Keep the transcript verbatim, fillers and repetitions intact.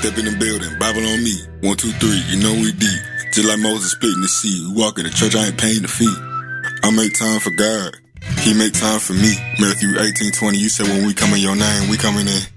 step in the building, Bible on me. One, two, three, you know we deep. Just like Moses splitting the sea. We walk in the church, I ain't paying the fee. I make time for God. He make time for me. Matthew eighteen twenty, you said when we come in your name, we coming in.